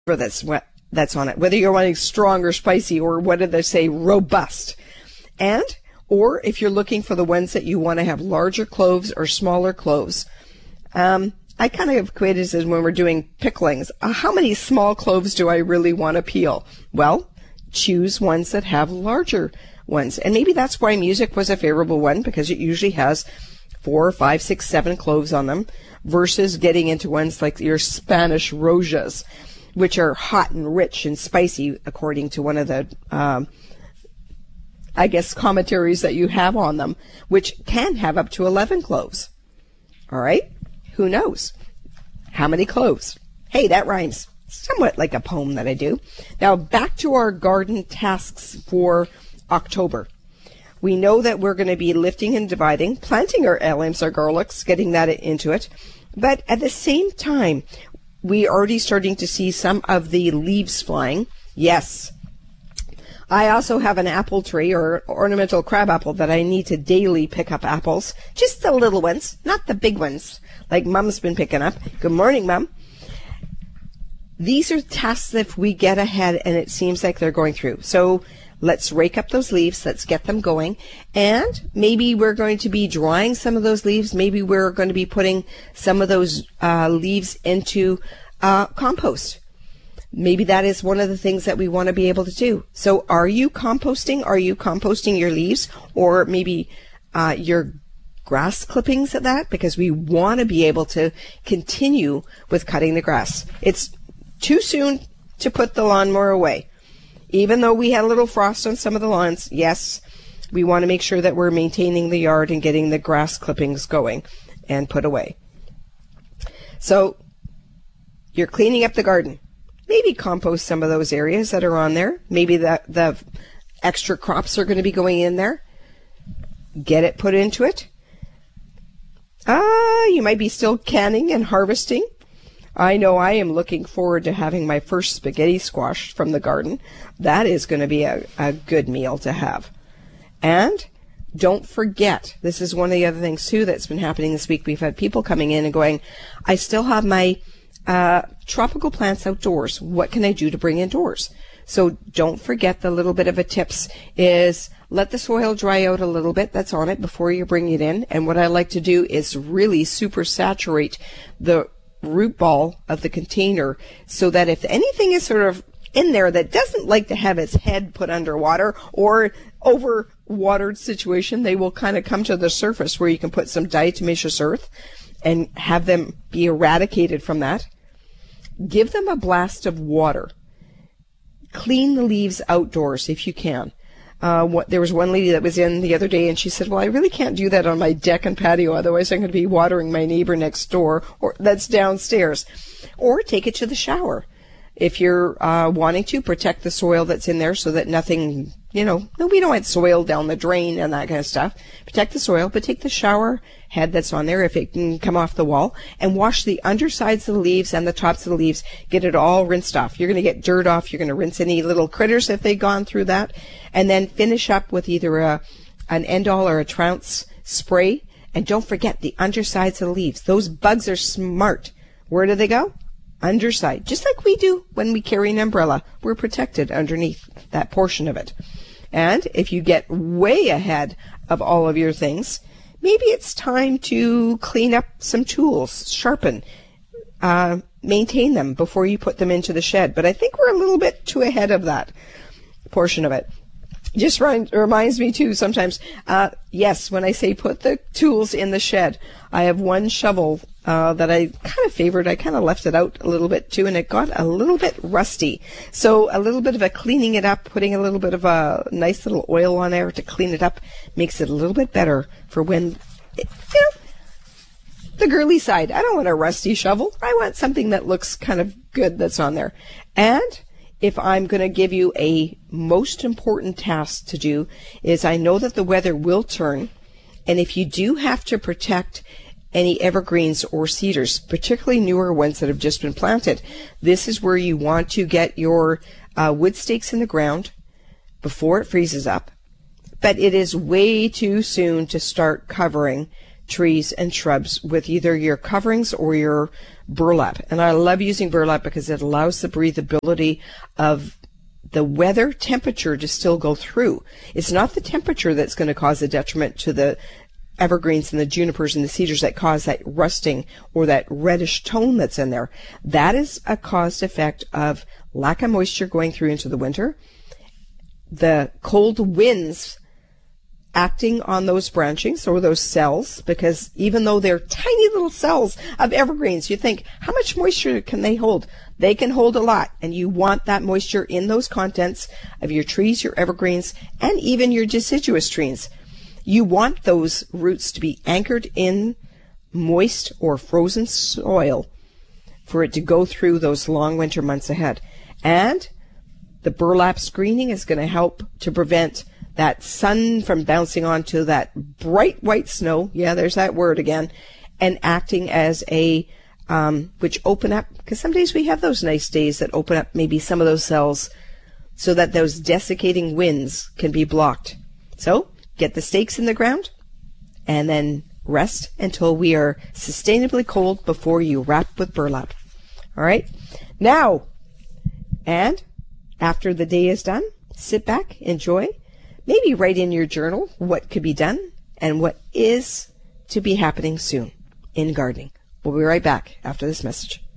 that's on it, whether you're wanting strong or spicy, or what did they say, robust. And, or if you're looking for the ones that you want to have larger cloves or smaller cloves. I kind of equate it as when we're doing picklings. How many small cloves do I really want to peel? Well, choose ones that have larger ones. And maybe that's why music was a favorable one, because it usually has 4, 5, 6, 7 cloves on them, versus getting into ones like your Spanish rosas, which are hot and rich and spicy, according to one of the, commentaries that you have on them, which can have up to 11 cloves. All right? Who knows? How many cloves? Hey, that rhymes. Somewhat like a poem that I do. Now, back to our garden tasks for October. We know that we're going to be lifting and dividing, planting our alliums, our garlics, getting that into it. But at the same time, we are already starting to see some of the leaves flying. Yes. I also have an apple tree or ornamental crabapple that I need to daily pick up apples. Just the little ones, not the big ones, like Mom's been picking up. Good morning, Mom. These are tasks that we get ahead and it seems like they're going through. So let's rake up those leaves. Let's get them going. And maybe we're going to be drying some of those leaves. Maybe we're going to be putting some of those leaves into compost. Maybe that is one of the things that we want to be able to do. So are you composting? Are you composting your leaves, or maybe your grass clippings at that? Because we want to be able to continue with cutting the grass. It's too soon to put the lawnmower away. Even though we had a little frost on some of the lawns, yes, we want to make sure that we're maintaining the yard and getting the grass clippings going and put away. So you're cleaning up the garden. Maybe compost some of those areas that are on there. Maybe the extra crops are going to be going in there. Get it put into it. You might be still canning and harvesting. I know I am looking forward to having my first spaghetti squash from the garden. That is going to be a good meal to have. And don't forget, this is one of the other things too that's been happening this week. We've had people coming in and going, I still have my tropical plants outdoors. What can I do to bring indoors? So don't forget the little bit of a tips is let the soil dry out a little bit that's on it before you bring it in. And what I like to do is really super saturate the root ball of the container so that if anything is sort of in there that doesn't like to have its head put underwater or over watered situation, they will kind of come to the surface where you can put some diatomaceous earth and have them be eradicated from that. Give them a blast of water. Clean the leaves outdoors if you can. There was one lady that was in the other day and she said, well, I really can't do that on my deck and patio, otherwise I'm going to be watering my neighbor next door or that's downstairs. Or take it to the shower. If you're wanting to, protect the soil that's in there so that nothing, we don't want soil down the drain and that kind of stuff. Protect the soil, but take the shower head that's on there if it can come off the wall and wash the undersides of the leaves and the tops of the leaves. Get it all rinsed off. You're going to get dirt off. You're going to rinse any little critters if they've gone through that. And then finish up with either an Endol or a Trounce spray. And don't forget the undersides of the leaves. Those bugs are smart. Where do they go? Underside. Just like we do when we carry an umbrella. We're protected underneath that portion of it. And if you get way ahead of all of your things, maybe it's time to clean up some tools, sharpen, maintain them before you put them into the shed. But I think we're a little bit too ahead of that portion of it. Just reminds me too sometimes, yes, when I say put the tools in the shed, I have one shovel that I kind of favored. I kind of left it out a little bit too, and it got a little bit rusty. So a little bit of a cleaning it up, putting a little bit of a nice little oil on there to clean it up makes it a little bit better for when, the girly side. I don't want a rusty shovel. I want something that looks kind of good that's on there. And if I'm going to give you a most important task to do is I know that the weather will turn, and if you do have to protect any evergreens or cedars, particularly newer ones that have just been planted, this is where you want to get your wood stakes in the ground before it freezes up. But it is way too soon to start covering trees and shrubs with either your coverings or your burlap. And I love using burlap because it allows the breathability of the weather temperature to still go through. It's not the temperature that's going to cause a detriment to the evergreens and the junipers and the cedars that cause that rusting or that reddish tone that's in there. That is a caused effect of lack of moisture going through into the winter, the cold winds acting on those branchings or those cells, because even though they're tiny little cells of evergreens, you think, how much moisture can they hold? They can hold a lot, and you want that moisture in those contents of your trees, your evergreens, and even your deciduous trees. You want those roots to be anchored in moist or frozen soil for it to go through those long winter months ahead. And the burlap screening is going to help to prevent that sun from bouncing onto that bright white snow. Yeah, there's that word again. And acting as a, which open up, because some days we have those nice days that open up maybe some of those cells so that those desiccating winds can be blocked. So get the stakes in the ground and then rest until we are sustainably cold before you wrap with burlap. All right. Now, and after the day is done, sit back, enjoy. Maybe write in your journal what could be done and what is to be happening soon in gardening. We'll be right back after this message.